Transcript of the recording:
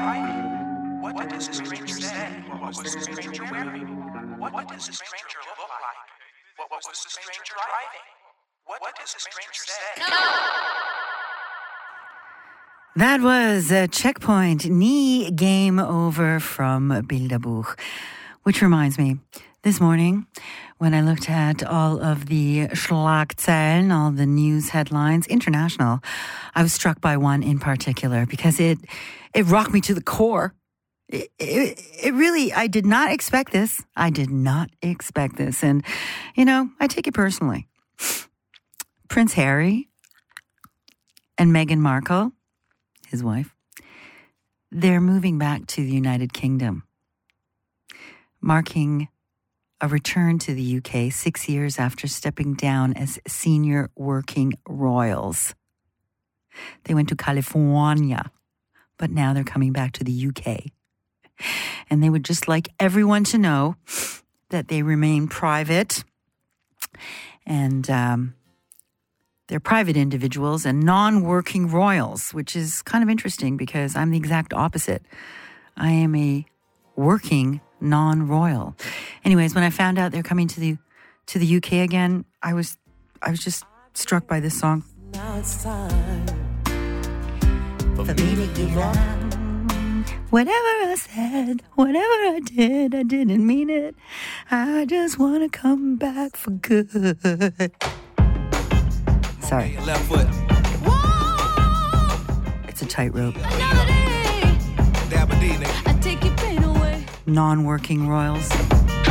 arriving? What does the stranger say? What was the stranger wearing? What does the stranger look like? What was the stranger driving? What does the stranger say? That was a Checkpoint, Nie Game Over from Bilderbuch. Which reminds me, this morning, when I looked at all of the Schlagzeilen, all the news headlines, international, I was struck by one in particular because it rocked me to the core. It really, I did not expect this. And, I take it personally. Prince Harry and Meghan Markle, his wife, they're moving back to the United Kingdom, marking a return to the UK 6 years after stepping down as senior working royals. They went to California, but now they're coming back to the UK. And they would just like everyone to know that they remain private and they're private individuals and non-working royals, which is kind of interesting because I'm the exact opposite. I am a working non-royal. Anyways, when I found out they're coming to the UK again, I was just struck by this song. Now it's time for me to give up. Whatever I said, whatever I did, I didn't mean it. I just want to come back for good. Sorry. Left foot. It's a tightrope. I take your pain away. Non-working royals.